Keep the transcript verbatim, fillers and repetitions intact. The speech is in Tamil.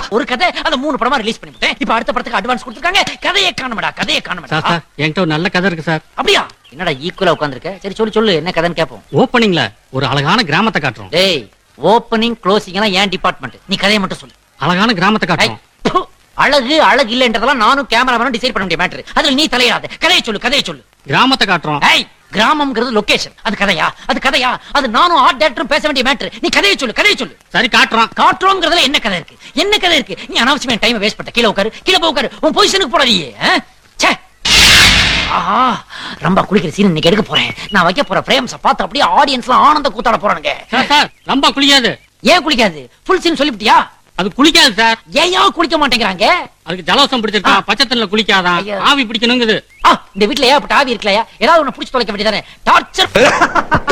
ஒரு கதை அந்த மூணு படமா ரிலீஸ் பண்ணிவிட்டேன். இப்ப அடுத்த படத்துக்கு அட்வான்ஸ் கொடுத்துருக்காங்க. கதையை காணுமடா, கதையை காணுமடா. சார் சார் என்கிட்ட ஒரு நல்ல கதை இருக்கு சார். அப்படியா? என்னடா ஈக்குவலா உட்கார்ந்திருக்க? சரி சொல்லு சொல்லு, என்ன கதைன்னு கேப்போம். ஓப்பனிங்ல ஒரு அழகான கிராமத்தை காட்டுறோம். டேய், ஓப்பனிங் க்ளோசிங் எல்லாம் ஏன் டிபார்ட்மெண்ட்? நீ கதையை மட்டும் சொல்லு. அழகான கிராமத்தை காட்டுறோம். ஐ, அழகு அழகு இல்லன்றதெல்லாம் நானும் கேமராமேனும் டிசைட் பண்ண வேண்டிய மேட்டர். அதுல நீ தலையிடாத. கதையை சொல்லு, கதையை சொல்லு. கிராமத்தை காட்டுறோம். ஏய், கிராமம்ங்கிறது லொகேஷன். அது கதையா? அது கதையா? அது நானும் ஆர்ட் டைரக்டரும் பேச வேண்டிய மேட்டர். நீ கதையை சொல்லு, கதையை சொல்லு. சரி காட்டுறோம். காட்டுறோம்ங்கிறதுல என்ன கதை இருக்கு? என்ன கதை இருக்கு? நீ அனாவசியமா டைம் வேஸ்ட் பண்ண. கீழ உட்காரு, கீழ போய் உட்காரு. உன் பொசிஷனுக்கு போடாதீயே. ச்சே. ஆஹா, ரொம்ப குளிக்கிற சீன் இன்னைக்கு எடுக்க போறேன். நான் வைக்க போற பிரேம்ஸ பார்த்து அப்படியே ஆடியன்ஸ்லாம் ஆனந்த கூத்தாட போறானுங்க. சார் சார் ரொம்ப குளிக்காது. ஏன் குளிக்காது? Full scene சொல்லிவிட்டியா? அது குளிக்காது சார். ஏயா குளிக்க மாட்டேங்கிறாங்க? அதுக்கு ஜலவசம் பிடிச்சிருக்கா. பச்சை தண்ணில குளிக்காதான், ஐயா. ஆவி பிடிக்கணுங்குது. இந்த வீட்டுல ஏன் ஆவி இருக்கலையா? ஏதாவது ஒண்ணு புடிச்சு தொலைக்க வேண்டியதானே? டார்ச்சர்.